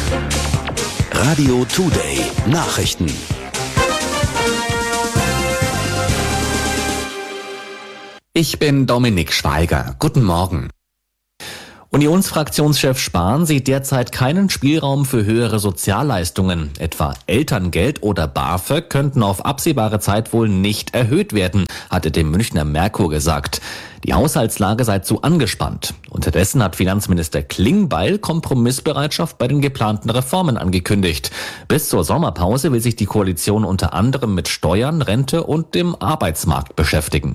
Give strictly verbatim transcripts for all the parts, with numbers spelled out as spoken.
Radio Today Nachrichten. Ich bin Dominik Schweiger. Guten Morgen. Unionsfraktionschef Spahn sieht derzeit keinen Spielraum für höhere Sozialleistungen. Etwa Elterngeld oder BAföG könnten auf absehbare Zeit wohl nicht erhöht werden, hatte dem Münchner Merkur gesagt. Die Haushaltslage sei zu angespannt. Unterdessen hat Finanzminister Klingbeil Kompromissbereitschaft bei den geplanten Reformen angekündigt. Bis zur Sommerpause will sich die Koalition unter anderem mit Steuern, Rente und dem Arbeitsmarkt beschäftigen.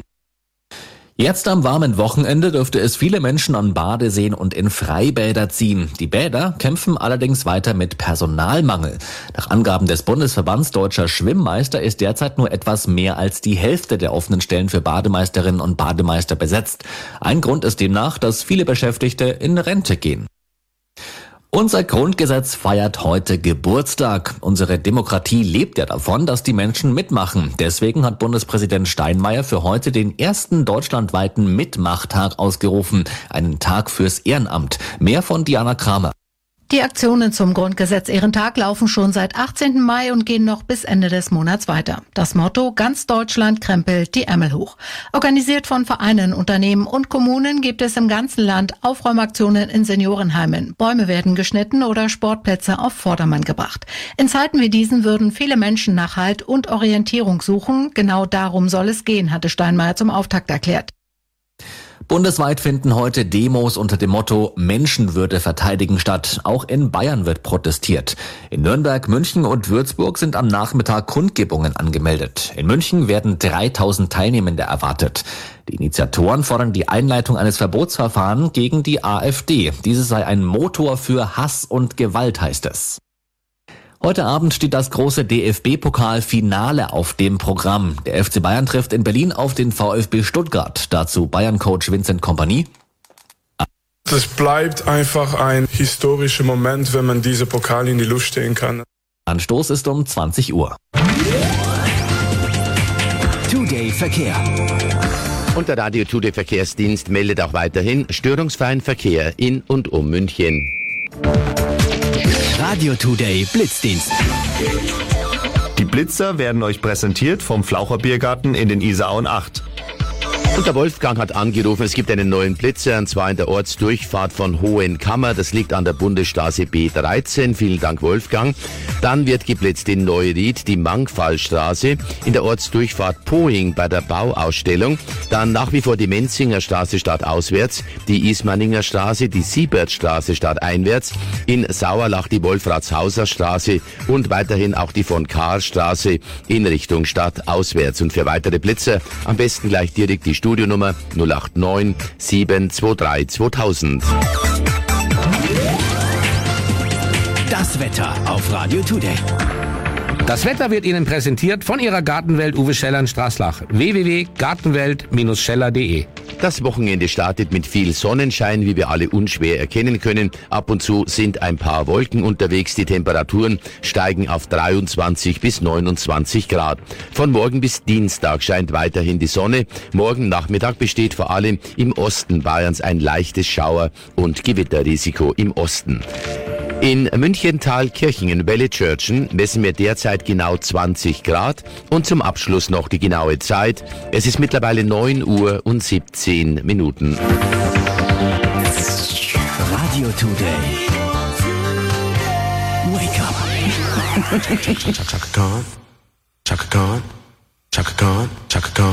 Jetzt am warmen Wochenende dürfte es viele Menschen an Badeseen und in Freibäder ziehen. Die Bäder kämpfen allerdings weiter mit Personalmangel. Nach Angaben des Bundesverbands Deutscher Schwimmmeister ist derzeit nur etwas mehr als die Hälfte der offenen Stellen für Bademeisterinnen und Bademeister besetzt. Ein Grund ist demnach, dass viele Beschäftigte in Rente gehen. Unser Grundgesetz feiert heute Geburtstag. Unsere Demokratie lebt ja davon, dass die Menschen mitmachen. Deswegen hat Bundespräsident Steinmeier für heute den ersten deutschlandweiten Mitmachtag ausgerufen. Einen Tag fürs Ehrenamt. Mehr von Diana Kramer. Die Aktionen zum Grundgesetz Ehrentag laufen schon seit achtzehnten Mai und gehen noch bis Ende des Monats weiter. Das Motto: Ganz Deutschland krempelt die Ärmel hoch. Organisiert von Vereinen, Unternehmen und Kommunen gibt es im ganzen Land Aufräumaktionen in Seniorenheimen. Bäume werden geschnitten oder Sportplätze auf Vordermann gebracht. In Zeiten wie diesen würden viele Menschen nach Halt und Orientierung suchen. Genau darum soll es gehen, hatte Steinmeier zum Auftakt erklärt. Bundesweit finden heute Demos unter dem Motto Menschenwürde verteidigen statt. Auch in Bayern wird protestiert. In Nürnberg, München und Würzburg sind am Nachmittag Kundgebungen angemeldet. In München werden dreitausend Teilnehmende erwartet. Die Initiatoren fordern die Einleitung eines Verbotsverfahrens gegen die AfD. Dieses sei ein Motor für Hass und Gewalt, heißt es. Heute Abend steht das große D F B-Pokal-Finale auf dem Programm. Der F C Bayern trifft in Berlin auf den VfB Stuttgart. Dazu Bayern-Coach Vincent Kompany. Das bleibt einfach ein historischer Moment, wenn man diese Pokal in die Luft stehen kann. Anstoß ist um zwanzig Uhr. Today Verkehr. Und der Radio Today Verkehrsdienst meldet auch weiterhin störungsfreien Verkehr in und um München. Radio Today Blitzdienst. Die Blitzer werden euch präsentiert vom Flaucher Biergarten in den Isarauen acht. Und der Wolfgang hat angerufen, es gibt einen neuen Blitzer, und zwar in der Ortsdurchfahrt von Hohenkammer. Das liegt an der Bundesstraße B dreizehn. Vielen Dank, Wolfgang. Dann wird geblitzt in Neuried, die Mangfallstraße, in der Ortsdurchfahrt Pohing bei der Bauausstellung. Dann nach wie vor die Menzinger Straße stadtauswärts, die Ismaninger Straße, die Siebertstraße stadteinwärts, in Sauerlach die Wolfratshauser Straße und weiterhin auch die von Kahr Straße in Richtung stadtauswärts. Und für weitere Blitzer am besten gleich direkt die Studionummer null acht neun sieben zwei drei zweitausend. Das Wetter auf Radio Today. Das Wetter wird Ihnen präsentiert von Ihrer Gartenwelt Uwe Scheller in Straßlach. w w w punkt gartenwelt Bindestrich scheller punkt de. Das Wochenende startet mit viel Sonnenschein, wie wir alle unschwer erkennen können. Ab und zu sind ein paar Wolken unterwegs. Die Temperaturen steigen auf dreiundzwanzig bis neunundzwanzig Grad. Von morgen bis Dienstag scheint weiterhin die Sonne. Morgen Nachmittag besteht vor allem im Osten Bayerns ein leichtes Schauer- und Gewitterrisiko im Osten. In Münchental-Kirchingen-Welle-Tschörtschen messen wir derzeit genau zwanzig Grad und zum Abschluss noch die genaue Zeit. Es ist mittlerweile neun Uhr und siebzehn Minuten. Radio Today. Wake up. Chaka Khan, Chaka Khan, Chaka Khan, Chaka Khan.